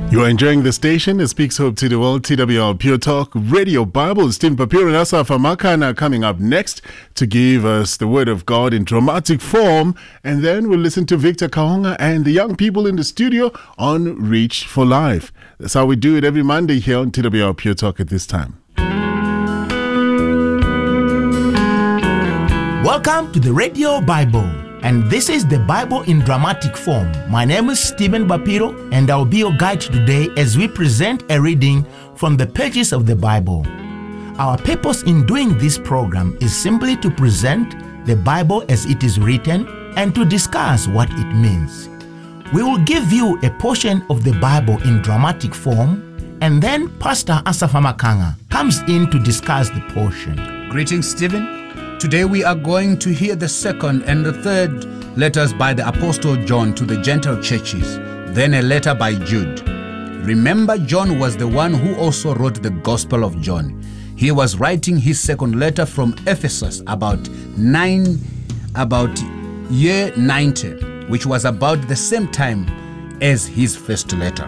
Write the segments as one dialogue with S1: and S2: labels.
S1: You are enjoying the station. It speaks hope to the world. TWR Pure Talk Radio Bible. Stephen Papiro and Asafa Makana coming up next to give us the word of God in dramatic form. And then we'll listen to Victor Kaonga and the young people in the studio on Reach for Life. That's how we do it every Monday here on TWR Pure Talk at this time.
S2: Welcome to the Radio Bible. And this is the Bible in dramatic form. My name is Stephen Papiro, and I'll be your guide today as we present a reading from the pages of the Bible. Our purpose in doing this program is simply to present the Bible as it is written and to discuss what it means. We will give you a portion of the Bible in dramatic form, and then Pastor Asafa Makanga comes in to discuss the portion.
S3: Greetings, Stephen. Today we are going to hear the second and the third letters by the Apostle John to the Gentile churches, then a letter by Jude. Remember, John was the one who also wrote the Gospel of John. He was writing his second letter from Ephesus about year 90, which was about the same time as his first letter.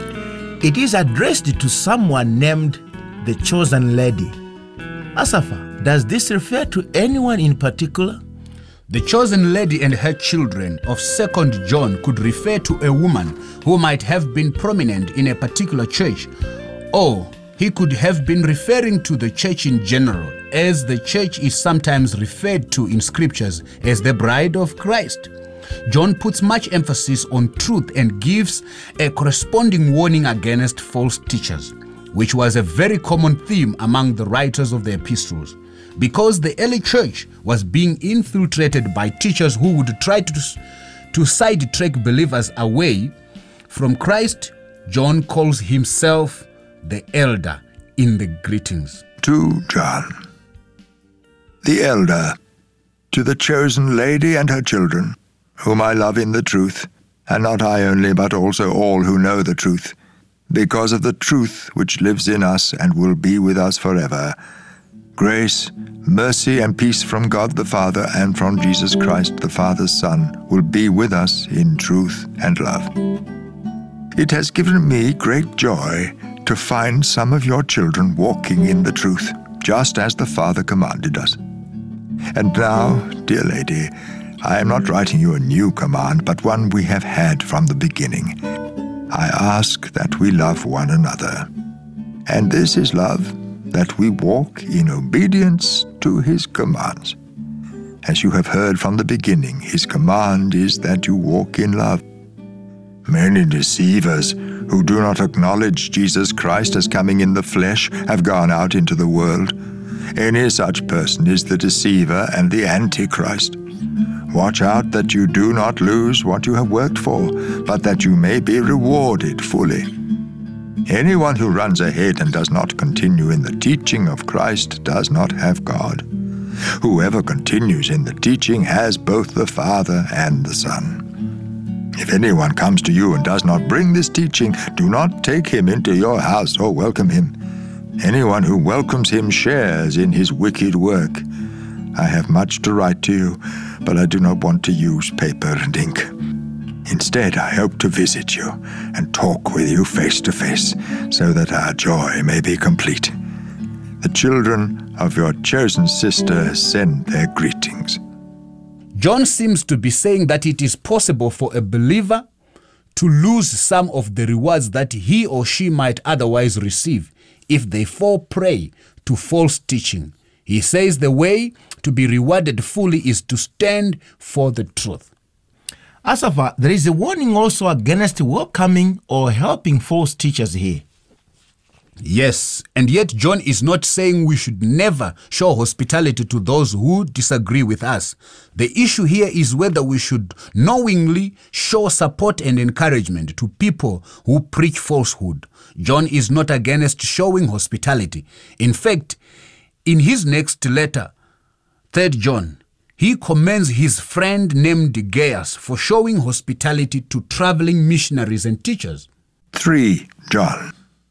S2: It is addressed to someone named the Chosen Lady. Asafa, does this refer to anyone in particular?
S3: The Chosen Lady and her children of 2 John could refer to a woman who might have been prominent in a particular church, or he could have been referring to the church in general, as the church is sometimes referred to in scriptures as the bride of Christ. John puts much emphasis on truth and gives a corresponding warning against false teachers, which was a very common theme among the writers of the epistles. Because the early church was being infiltrated by teachers who would try to sidetrack believers away from Christ, John calls himself the elder in the greetings.
S4: To John, the elder, to the chosen lady and her children, whom I love in the truth, and not I only, but also all who know the truth, because of the truth which lives in us and will be with us forever. Grace, mercy, and peace from God the Father and from Jesus Christ, the Father's Son, will be with us in truth and love. It has given me great joy to find some of your children walking in the truth, just as the Father commanded us. And now, dear lady, I am not writing you a new command, but one we have had from the beginning. I ask that we love one another. And this is love, that we walk in obedience to his commands. As you have heard from the beginning, his command is that you walk in love. Many deceivers who do not acknowledge Jesus Christ as coming in the flesh have gone out into the world. Any such person is the deceiver and the Antichrist. Watch out that you do not lose what you have worked for, but that you may be rewarded fully. Anyone who runs ahead and does not continue in the teaching of Christ does not have God. Whoever continues in the teaching has both the Father and the Son. If anyone comes to you and does not bring this teaching, do not take him into your house or welcome him. Anyone who welcomes him shares in his wicked work. I have much to write to you, but I do not want to use paper and ink. Instead, I hope to visit you and talk with you face to face, so that our joy may be complete. The children of your chosen sister send their greetings.
S3: John seems to be saying that it is possible for a believer to lose some of the rewards that he or she might otherwise receive if they fall prey to false teaching. He says the way to be rewarded fully is to stand for the truth.
S2: Asafa, there is a warning also against welcoming or helping false teachers here.
S3: Yes, and yet John is not saying we should never show hospitality to those who disagree with us. The issue here is whether we should knowingly show support and encouragement to people who preach falsehood. John is not against showing hospitality. In fact, in his next letter, 3 John, he commends his friend named Gaius for showing hospitality to traveling missionaries and teachers.
S4: 3 John.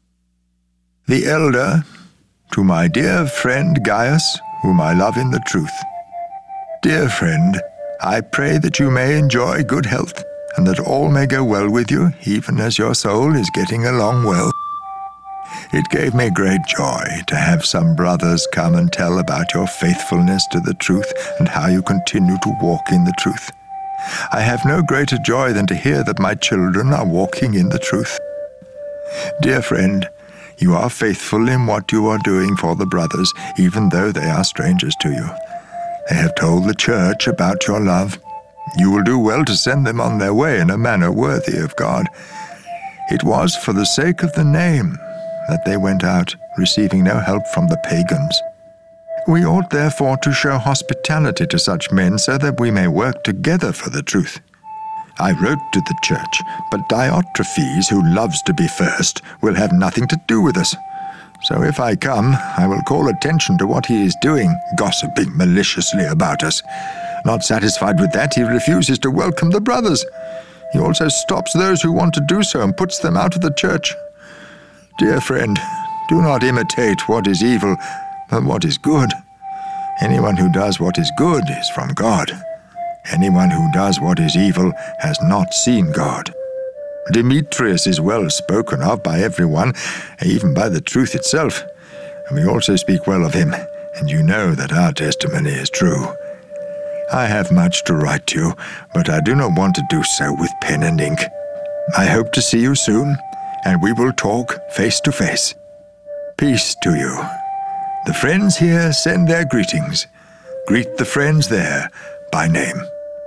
S4: The elder, to my dear friend Gaius, whom I love in the truth. Dear friend, I pray that you may enjoy good health and that all may go well with you, even as your soul is getting along well. It gave me great joy to have some brothers come and tell about your faithfulness to the truth and how you continue to walk in the truth. I have no greater joy than to hear that my children are walking in the truth. Dear friend, you are faithful in what you are doing for the brothers, even though they are strangers to you. They have told the church about your love. You will do well to send them on their way in a manner worthy of God. It was for the sake of the name that they went out, receiving no help from the pagans. We ought therefore to show hospitality to such men so that we may work together for the truth. I wrote to the church, but Diotrephes, who loves to be first, will have nothing to do with us. So if I come, I will call attention to what he is doing, gossiping maliciously about us. Not satisfied with that, he refuses to welcome the brothers. He also stops those who want to do so and puts them out of the church. Dear friend, do not imitate what is evil, but what is good. Anyone who does what is good is from God. Anyone who does what is evil has not seen God. Demetrius is well spoken of by everyone, even by the truth itself. And we also speak well of him, and you know that our testimony is true. I have much to write to you, but I do not want to do so with pen and ink. I hope to see you soon, and we will talk face to face. Peace to you. The friends here send their greetings. Greet the friends there by name.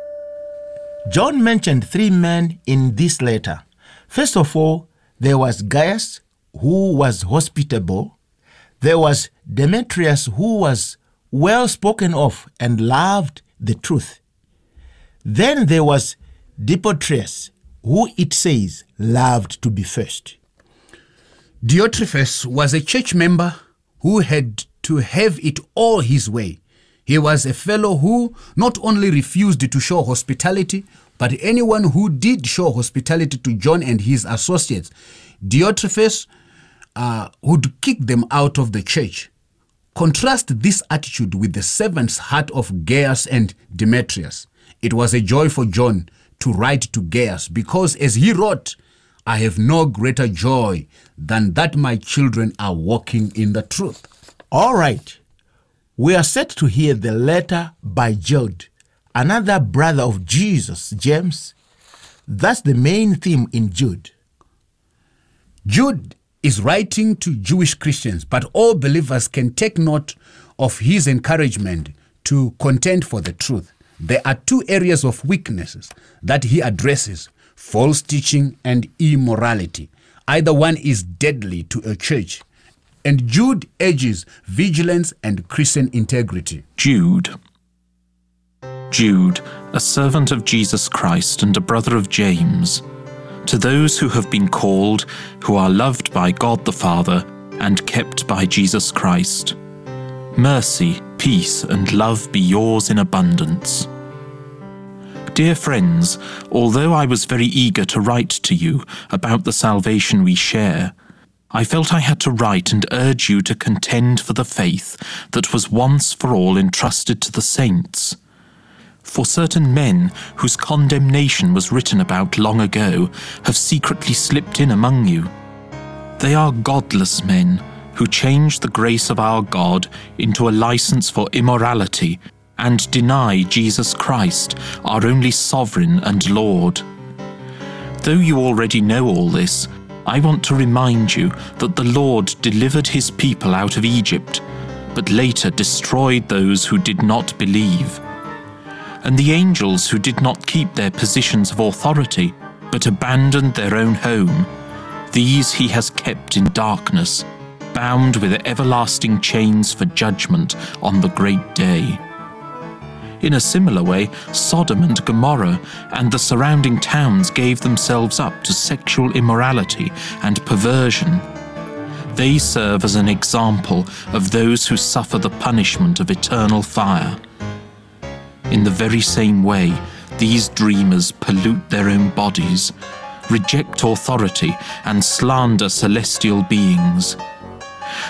S2: John mentioned 3 men in this letter. First of all, there was Gaius, who was hospitable. There was Demetrius, who was well spoken of and loved the truth. Then there was Diotrephes, who it says loved to be first.
S3: Diotrephes was a church member who had to have it all his way. He was a fellow who not only refused to show hospitality, but anyone who did show hospitality to John and his associates, Diotrephes would kick them out of the church. Contrast this attitude with the servant's heart of Gaius and Demetrius. It was a joy for John to write to Gaius because, as he wrote, I have no greater joy than that my children are walking in the truth.
S2: All right. We are set to hear the letter by Jude, another brother of Jesus, James. That's the main theme in Jude.
S3: Jude is writing to Jewish Christians, but all believers can take note of his encouragement to contend for the truth. There are 2 areas of weaknesses that he addresses: false teaching and immorality. Either one is deadly to a church. And Jude urges vigilance and Christian integrity.
S5: Jude, a servant of Jesus Christ and a brother of James, to those who have been called, who are loved by God the Father and kept by Jesus Christ. Mercy, peace, and love be yours in abundance. Dear friends, although I was very eager to write to you about the salvation we share, I felt I had to write and urge you to contend for the faith that was once for all entrusted to the saints. For certain men whose condemnation was written about long ago have secretly slipped in among you. They are godless men who change the grace of our God into a license for immorality and deny Jesus Christ, our only sovereign and Lord. Though you already know all this, I want to remind you that the Lord delivered his people out of Egypt, but later destroyed those who did not believe. And the angels who did not keep their positions of authority, but abandoned their own home, these he has kept in darkness, bound with everlasting chains for judgment on the great day. In a similar way, Sodom and Gomorrah and the surrounding towns gave themselves up to sexual immorality and perversion. They serve as an example of those who suffer the punishment of eternal fire. In the very same way, these dreamers pollute their own bodies, reject authority, and slander celestial beings.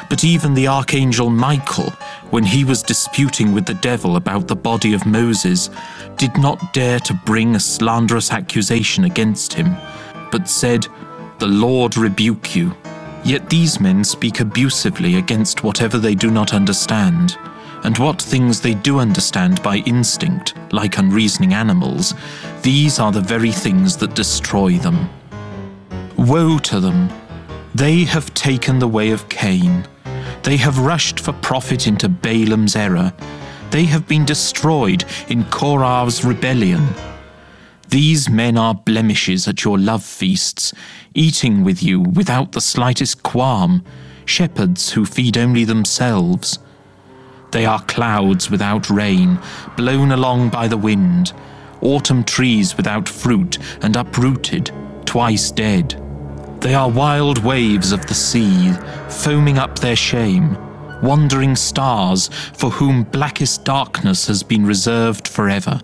S5: But even the archangel Michael, when he was disputing with the devil about the body of Moses, did not dare to bring a slanderous accusation against him, but said, "The Lord rebuke you." Yet these men speak abusively against whatever they do not understand, and what things they do understand by instinct, like unreasoning animals, these are the very things that destroy them. Woe to them! They have taken the way of Cain. They have rushed for profit into Balaam's error. They have been destroyed in Korah's rebellion. These men are blemishes at your love feasts, eating with you without the slightest qualm, shepherds who feed only themselves. They are clouds without rain, blown along by the wind, autumn trees without fruit and uprooted, twice dead. They are wild waves of the sea, foaming up their shame, wandering stars for whom blackest darkness has been reserved forever.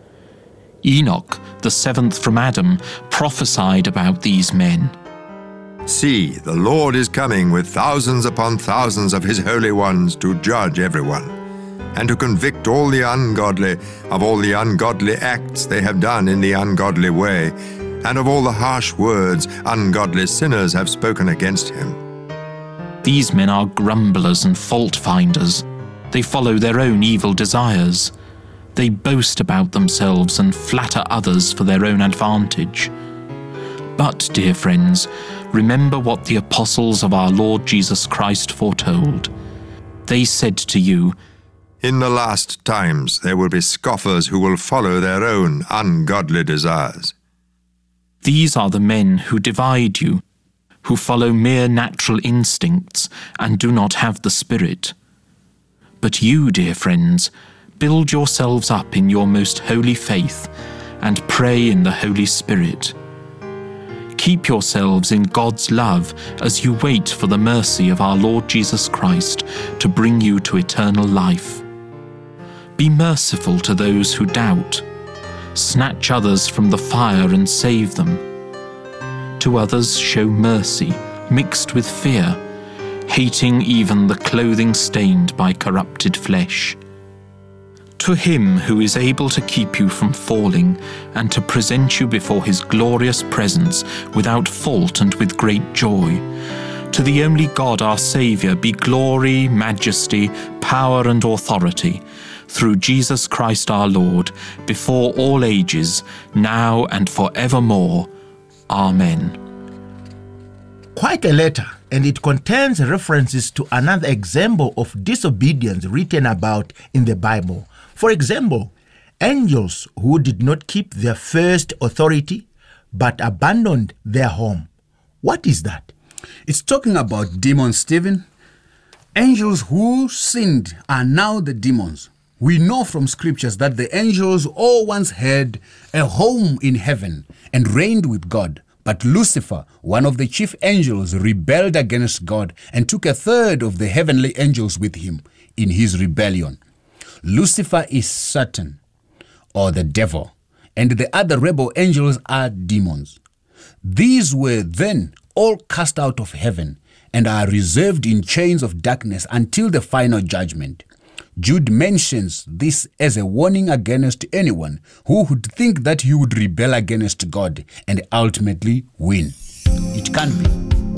S5: Enoch, the seventh from Adam, prophesied about these men.
S4: See, the Lord is coming with thousands upon thousands of his holy ones to judge everyone, and to convict all the ungodly of all the ungodly acts they have done in the ungodly way, and of all the harsh words ungodly sinners have spoken against him.
S5: These men are grumblers and fault-finders. They follow their own evil desires. They boast about themselves and flatter others for their own advantage. But, dear friends, remember what the apostles of our Lord Jesus Christ foretold. They said to you,
S4: "In the last times there will be scoffers who will follow their own ungodly desires."
S5: These are the men who divide you, who follow mere natural instincts and do not have the Spirit. But you, dear friends, build yourselves up in your most holy faith and pray in the Holy Spirit. Keep yourselves in God's love as you wait for the mercy of our Lord Jesus Christ to bring you to eternal life. Be merciful to those who doubt. Snatch others from the fire and save them. To others show mercy mixed with fear, hating even the clothing stained by corrupted flesh. To him who is able to keep you from falling and to present you before his glorious presence without fault and with great joy, to the only God our Saviour be glory, majesty, power and authority, through Jesus Christ our Lord, before all ages, now and forevermore. Amen.
S2: Quite a letter, and it contains references to another example of disobedience written about in the Bible. For example, angels who did not keep their first authority but abandoned their home. What is that?
S3: It's talking about demons, Stephen. Angels who sinned are now the demons. We know from scriptures that the angels all once had a home in heaven and reigned with God. But Lucifer, one of the chief angels, rebelled against God and took a third of the heavenly angels with him in his rebellion. Lucifer is Satan, or the devil, and the other rebel angels are demons. These were then all cast out of heaven and are reserved in chains of darkness until the final judgment. Jude mentions this as a warning against anyone who would think that he would rebel against God and ultimately win. It can be.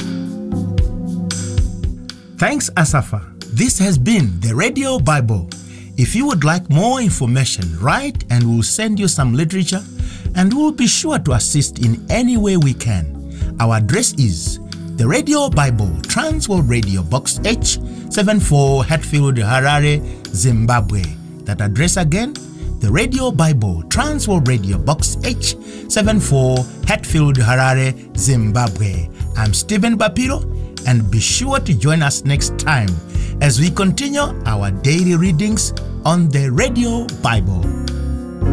S2: Thanks, Asafa. This has been the Radio Bible. If you would like more information, write and we'll send you some literature and we'll be sure to assist in any way we can. Our address is The Radio Bible, Transworld Radio, Box H, 74 Hatfield, Harare, Zimbabwe. That address again, The Radio Bible, Transworld Radio, Box H, 74 Hatfield, Harare, Zimbabwe. I'm Stephen Bapiro, and be sure to join us next time as we continue our daily readings on the Radio Bible.